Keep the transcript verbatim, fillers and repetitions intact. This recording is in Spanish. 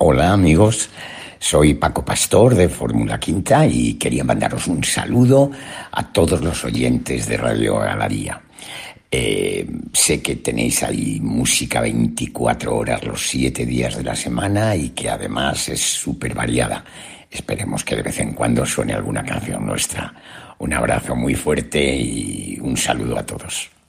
Hola amigos, soy Paco Pastor de Fórmula Quinta y quería mandaros un saludo a todos los oyentes de Radio Galería. Eh, sé que tenéis ahí música veinticuatro horas los siete días de la semana y que además es súper variada. Esperemos que de vez en cuando suene alguna canción nuestra. Un abrazo muy fuerte y un saludo a todos.